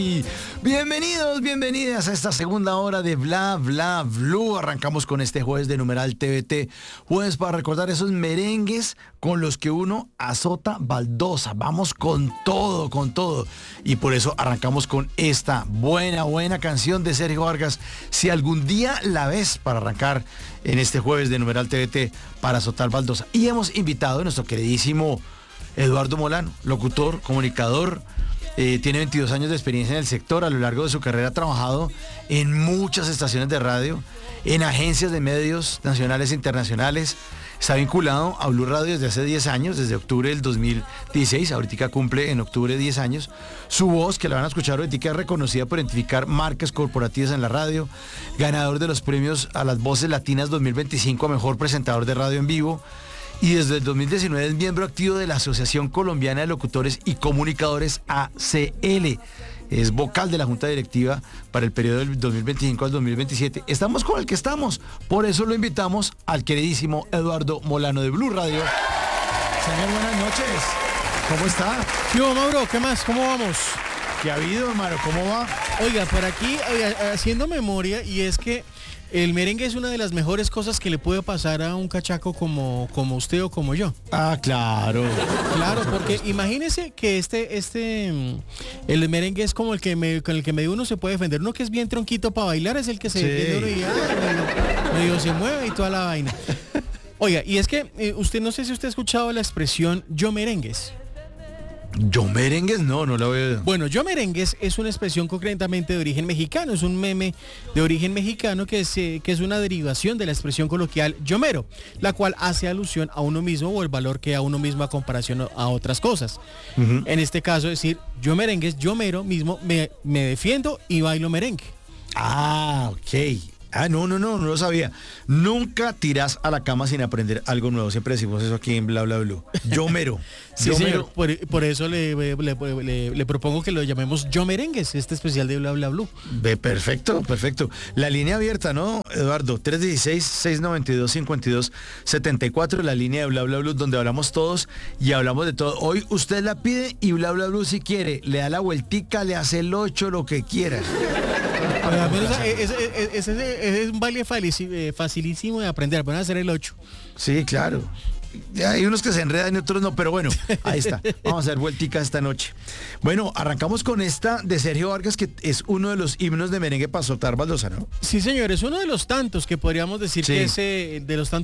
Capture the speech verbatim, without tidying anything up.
Bienvenidos, bienvenidas a esta segunda hora de Bla Bla Blue. Arrancamos con este jueves de numeral T V T. Jueves para recordar esos merengues con los que uno azota baldosa. Vamos con todo, con todo. Y por eso arrancamos con esta buena, buena canción de Sergio Vargas. Si algún día la ves, para arrancar en este jueves de numeral T V T para azotar baldosa. Y hemos invitado a nuestro queridísimo Eduardo Molano, locutor, comunicador. Eh, tiene veintidós años de experiencia en el sector. A lo largo de su carrera ha trabajado en muchas estaciones de radio, en agencias de medios nacionales e internacionales. Está vinculado a Blue Radio desde hace diez años, desde octubre del dos mil dieciséis. Ahorita cumple en octubre diez años. Su voz, que la van a escuchar ahorita, es reconocida por identificar marcas corporativas en la radio. Ganador de los premios a las Voces Latinas dos mil veinticinco a Mejor Presentador de Radio en Vivo. Y desde el dos mil diecinueve es miembro activo de la Asociación Colombiana de Locutores y Comunicadores, A C L. Es vocal de la Junta Directiva para el periodo del dos mil veinticinco al dos mil veintisiete. Estamos con el que estamos. Por eso lo invitamos al queridísimo Eduardo Molano de Blue Radio. Señor, buenas noches. ¿Cómo está? Yo, Mauro, ¿qué más? ¿Cómo vamos? ¿Qué ha habido, hermano? ¿Cómo va? Oiga, por aquí, oiga, haciendo memoria, y es que el merengue es una de las mejores cosas que le puede pasar a un cachaco como, como usted o como yo. Ah, claro. Claro, porque imagínese que este, este, el merengue es como el que me, con el que medio uno se puede defender. Uno que es bien tronquito para bailar es el que se Sí. defiende uno y ah, medio, medio se mueve y toda la vaina. Oiga, y es que eh, usted, no sé si usted ha escuchado la expresión yo merengues. Yo merengues, no, no lo veo. Bueno, yo merengues es una expresión concretamente de origen mexicano, es un meme de origen mexicano que es, eh, que es una derivación de la expresión coloquial yo mero, la cual hace alusión a uno mismo o el valor que a uno mismo a comparación a otras cosas. Uh-huh. En este caso, decir yo merengues, yo mero mismo me, me defiendo y bailo merengue. Ah, ok. Ah, no, no, no, no lo sabía. Nunca tirás a la cama sin aprender algo nuevo. Siempre decimos eso aquí en Bla Bla Blue. Yo mero. Sí, yo señor. Mero. Por, por eso le, le, le, le propongo que lo llamemos Yo Merengues, este especial de Bla Bla Blue. Ve, perfecto, perfecto. La línea abierta, ¿no, Eduardo? tres uno seis, seis nueve dos, cinco dos siete cuatro, la línea de Bla Bla Blue, donde hablamos todos y hablamos de todo. Hoy usted la pide y Bla Bla Blue, si quiere, le da la vueltica, le hace el ocho, lo que quiera. Ese es, es, es un baile facilísimo de aprender, van a hacer el ocho. Sí, claro. Hay unos que se enredan y otros no, pero bueno, ahí está. Vamos a hacer vueltica esta noche. Bueno, arrancamos con esta de Sergio Vargas, que es uno de los himnos de merengue para soltar baldosa, ¿no? Sí, señor, es uno de los tantos que podríamos decir sí. que es eh, de los tantos